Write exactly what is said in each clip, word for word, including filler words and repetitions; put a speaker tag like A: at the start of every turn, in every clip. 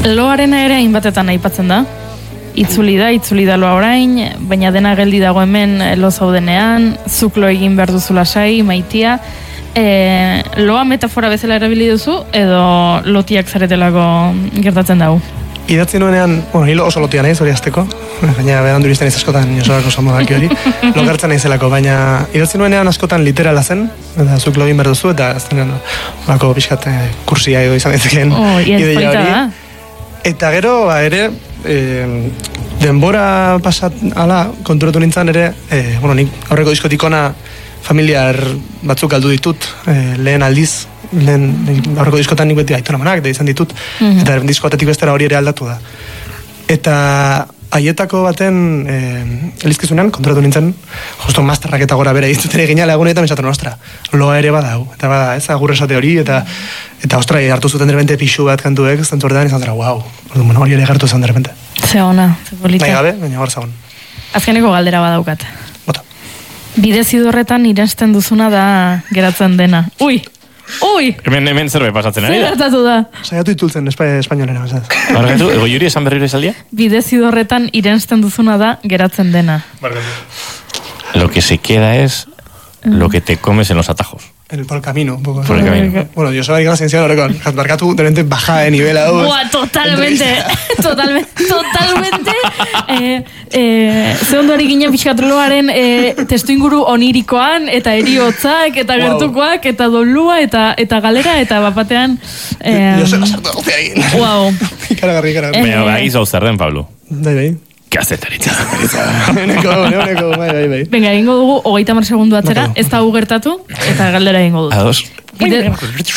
A: Loarena ere hainbatetan aipatzen da. Itzuli da, itzuli da loa orain, baina dena geldi dago hemen lo zaudenean, zuk lo egin behar duzu lasai, maitia. E, loa metafora bezala erabili duzu, edo lotiak zaretelako gertatzen dago?
B: Idatzi nuenean, bueno, hilo oso lotia naiz hori azteko, baina berandu izten iz askotan Josobako somodaki hori, logertzen naizelako, baina idatzi nuenean askotan literala zen, eta zuk lo egin behar duzu, eta ez denean, horako pixkat kursia edo izan ditzeken
A: oh,
B: ideia hori. Eta gero, ba, ere, e, denbora pasat, ala, konturatu nintzen ere, e, bueno, nik aurreko diskotik ona familiar batzuk galdu ditut, e, lehen aldiz, lehen aurreko diskotan nik beti aiton amanak, da izan ditut, mm-hmm. eta diskoatetik bestera hori ere aldatu da. Eta haietako baten e, elizkizunean, konturatu nintzen, justo masterrak eta gora bera iztuten eginala egunetan esaten ostra, loa ere bada, eta bada, ez, agur esate hori, eta eta ostra, hartu zuten derrepente pixu bat kantuek, zentzu horretan izan dara, wow, bueno, hori ere gertu zen derrepente.
A: Ze ona, ze polita.
B: Nahi gabe, baina hor zagon.
A: Azkeneko galdera badaukat.
B: Bota.
A: Bide zidorretan irensten duzuna da geratzen dena. Ui! Ui!
C: Hemen, hemen zerbait pasatzen ari da.
A: Zer gertatu da?
B: Saiatu itultzen espainolera.
C: Bargatu, ego juri esan berriro esaldia?
A: Bide zidorretan irensten duzuna da geratzen dena.
B: Bargatu.
C: Lo que se queda es lo que te comes en los atajos.
B: En el, por el camino, un poco.
C: Por el camino.
B: Bueno, yo soy la ciencia, ahora con Bargatu, de repente baja de nivel a dos.
A: Buah, totalmente, totalmente, totalmente. Eh, eh, ze ondoari ginen pixkatruloaren eh, testu inguru onirikoan, eta eriotzak, eta gertukoak, eta dolua, eta eta galera, eta bapatean... Eh,
B: yo se lo sartu guztia egin.
A: Wow.
B: Ikaragarri, ikaragarri.
C: Baina, ba, izo zer den, Pablo.
B: Bai, bai.
C: Kazetaritza.
B: Eneko, eneko, bai, bai, bai.
A: Venga, egingo dugu, hogeita mar segundu atzera, ez da gertatu, eta galdera egingo dugu.
C: Ados.
A: Bide,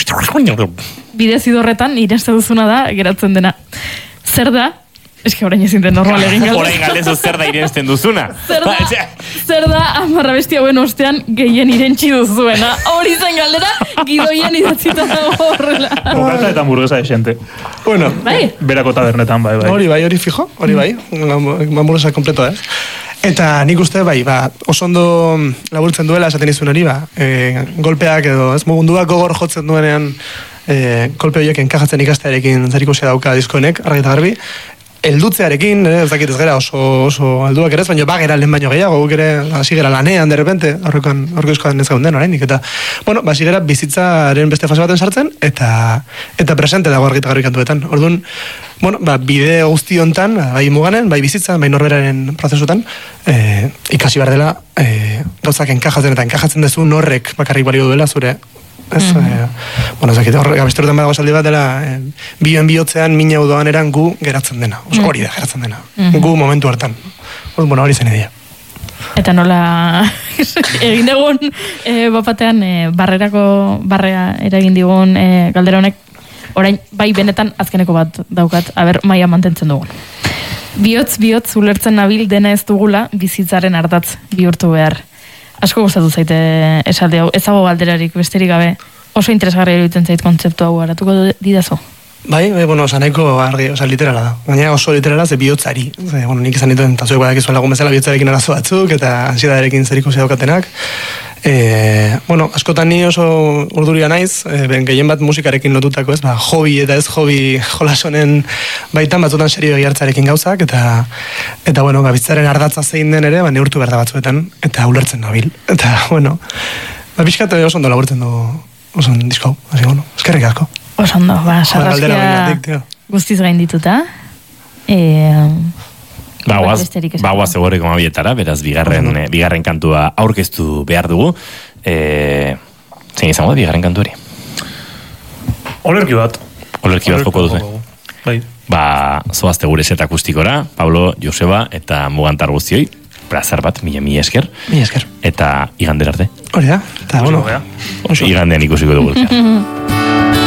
A: bide zidorretan, irenste duzuna da, geratzen dena. Zer da? Eski orain ezin den normal egin galdera.
C: Orain galdezu zer da irensten duzuna.
A: Zer da, zer da amarra besti hauen ostean gehien irentsi duzuena. Hori zen galdera, gidoien idatzita dago horrela.
D: Bokata eta hamburguesa esente.
B: Bueno,
A: bai?
D: Berako tabernetan, bai, bai.
B: Hori bai, hori fijo, hori bai. Hamburguesa kompleto, eh? Eta nik uste, bai, ba, oso ondo laburtzen duela esaten izun hori, ba, e, golpeak edo, ez mugunduak gogor jotzen duenean, e, kolpe horiek enkajatzen ikastearekin zerikusia dauka diskoenek, argi eta garbi, eldutzearekin, eh, ez dakit ez gara oso, oso alduak ere, baina bagera lehen baino gehiago, guk ere hasi gera lanean, derrepente, horrekoan, horreko eskoan ez gaunden oraindik, eta, bueno, hasi gera bizitzaren beste fase baten sartzen, eta eta presente dago argi eta garbi kantuetan. Orduan, bueno, ba, bide guzti hontan, bai muganen, bai bizitzan, bai norberaren prozesutan, eh, ikasi behar dela, eh, gauzak enkajatzen eta enkajatzen dezu norrek bakarrik balio duela zure, ez, mm-hmm. eh, bueno, ezakit, horrek abesturetan badago esaldi bat dela, eh, bioen bihotzean, mina udoan eran gu geratzen dena, oso hori da geratzen dena, mm-hmm. gu momentu hartan, bueno, hori zen idea.
A: Eta nola egin dugun e, bapatean e, barrerako barrea eragin digun e, galdera honek orain bai benetan azkeneko bat daukat, aber maia mantentzen dugun. Bihotz, bihotz, ulertzen nabil dena ez dugula bizitzaren ardatz bihurtu behar. Asko gustatu zaite esalde hau, ez dago galderarik besterik gabe, oso interesgarria iruditzen zait kontzeptu hau aratuko didazu.
B: Bai, bai, bueno, osaneko argi, osa literala da. Gaina oso literala ze bihotzari. Ze, bueno, nik izan dituen, eta zuek badakizu lagun bezala bihotzarekin arazo batzuk, eta ansiedadarekin zerikusia daukatenak. E, bueno, askotan ni oso urduria naiz, e, ben gehien bat musikarekin lotutako, ez, ba, hobi eta ez hobi jolasonen baitan batzutan serio egiartzarekin gauzak, eta, eta bueno, ba, bizitzaren ardatza zein den ere, ba, neurtu behar da batzuetan, eta ulertzen nabil. Eta, bueno, ba, pixkat oso ondo laburtzen du, oso disko, hasi, bueno, eskerrik asko.
A: Oso ondo, ba, sarraskia guztiz gain dituta. E,
C: Bauaz, bauaz egorreko mabietara, beraz, bigarren, eh, bigarren kantua aurkeztu behar dugu. E, zein izango da, bigarren kantu hori?
D: Olerki bat.
C: Olerki bat joko duzu.
D: Bai.
C: Ba, zoazte gure set akustikora, Pablo, Joseba eta Mugantar guztioi. Plazar bat, mila mila esker.
B: Mila esker.
C: Eta igander arte.
B: Hori da, eta bueno.
C: Igandean ikusiko dugu.